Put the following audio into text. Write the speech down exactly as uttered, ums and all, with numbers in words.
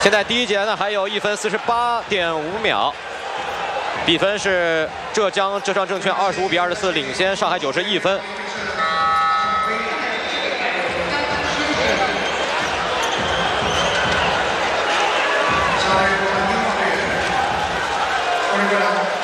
现在第一节呢还有一分四十八点五秒，比分是浙江浙商证券二十五比二十四领先上海九十一分。 下一个比赛